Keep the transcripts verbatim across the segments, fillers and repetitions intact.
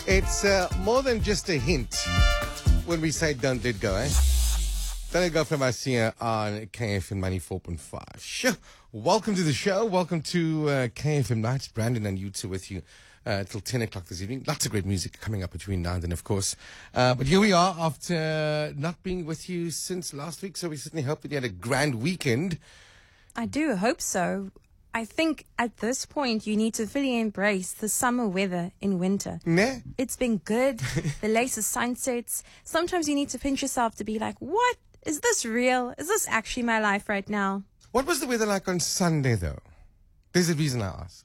It's uh, more than just a hint when we say don't let go, eh? Don't let go from us here on K F M ninety-four point five. Sure. Welcome to the show. Welcome to uh, K F M Nights. Brandon and you two with you uh, till ten o'clock this evening. Lots of great music coming up between now and then, of course. Uh, but here we are after not being with you since last week, so we certainly hope that you had a grand weekend. I do hope so. I think at this point you need to fully embrace the summer weather in winter. Nah? It's been good. The latest sunsets. Sometimes you need to pinch yourself to be like, what? Is this real? Is this actually my life right now? What was the weather like on Sunday, though? There's a reason I ask.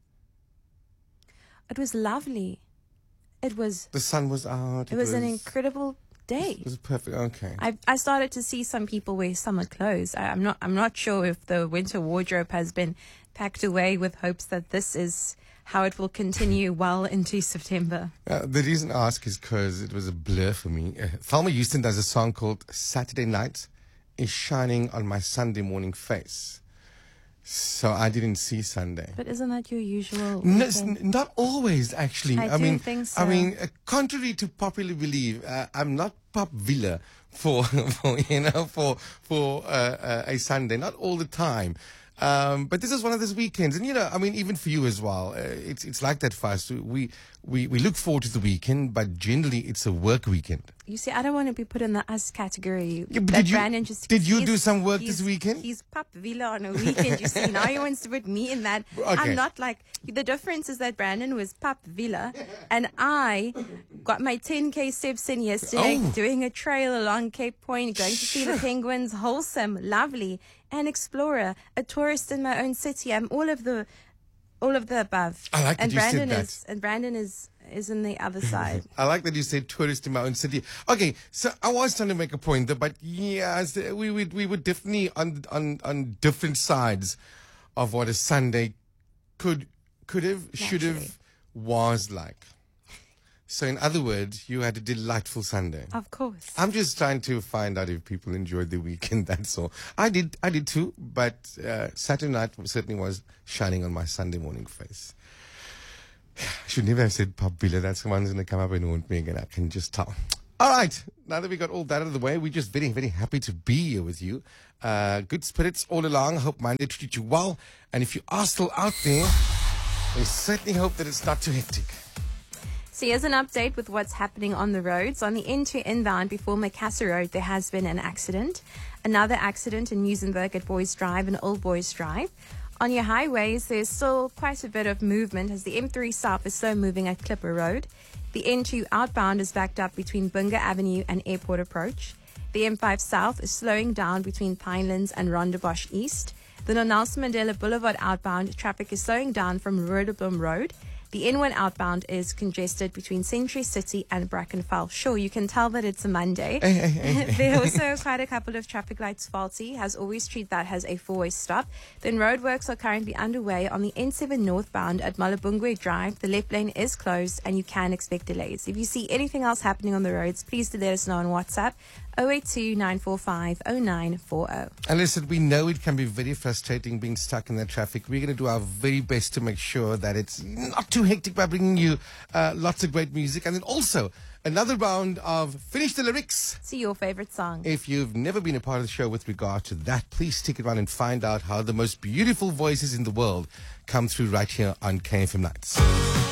It was lovely. It was... The sun was out. It, it was, was an incredible day. It was perfect. Okay. I I started to see some people wear summer clothes. I, I'm not I'm not sure if the winter wardrobe has been packed away with hopes that this is how it will continue well into September. Uh, the reason I ask is because it was a blur for me. Uh, Thelma Houston does a song called Saturday Night is Shining on My Sunday Morning Face. So I didn't see Sunday. But isn't that your usual? No, n- not always, actually. I, I do mean, think so. I mean, uh, contrary to popular belief, uh, I'm not Pop Villa for, for you know, for for uh, uh, a Sunday. Not all the time. Um, but this is one of those weekends, and you know, I mean, even for you as well, uh, it's it's like that for us. We we we look forward to the weekend, but generally it's a work weekend. You see, I don't want to be put in the us category. Yeah, that did you, Brandon just did you do some work this weekend? He's Pop Villa on a weekend. You see, now he wants to put me in that. Okay. I'm not like, the difference is that Brandon was Pop Villa, and I got my ten K steps in yesterday, Oh. doing a trail along Cape Point, going to see the penguins, wholesome, lovely, an explorer, a tourist in my own city. I'm all of the, all of the above. I like that and you said Brandon that. is, and Brandon is is in the other side. I like that you said tourist in my own city. Okay, so I was trying to make a point, though, but yes, we would we were definitely on on on different sides of what a Sunday could could have, should Naturally. have, was like. So, in other words, you had a delightful Sunday. Of course. I'm just trying to find out if people enjoyed the weekend. That's all. I did. I did too. But uh, Saturday night certainly was shining on my Sunday morning face. I should never have said Pop Villa. That's the one's going to come up and haunt me again. I can just tell. All right. Now that we got all that out of the way, we're just very, very happy to be here with you. Uh, good spirits all along. Hope Monday treated you well. And if you are still out there, we certainly hope that it's not too hectic. So here's an update with what's happening on the roads. On the N two inbound before Macassar Road, there has been an accident. Another accident in Muizenberg at Boys Drive and Old Boys Drive. On your highways, there's still quite a bit of movement as the M three South is slow moving at Clipper Road. The N two outbound is backed up between Bunga Avenue and Airport Approach. The M five South is slowing down between Pinelands and Rondebosch East. The Nelson Mandela Boulevard outbound traffic is slowing down from Roodeblom Road. The N one outbound is congested between Century City and Brackenfell. Sure, you can tell that it's a Monday. There are also quite a couple of traffic lights faulty. As always, treat that as a four-way stop. Then roadworks are currently underway on the N seven northbound at Malabungwe Drive. The left lane is closed and you can expect delays. If you see anything else happening on the roads, please do let us know on WhatsApp. oh eight two, nine four five, oh nine four oh. And listen, we know it can be very frustrating being stuck in that traffic. We're going to do our very best to make sure that it's not too hectic by bringing you uh, lots of great music. And then also another round of Finish the Lyrics. See your favorite song. If you've never been a part of the show with regard to that, please stick around and find out how the most beautiful voices in the world come through right here on K F M Nights.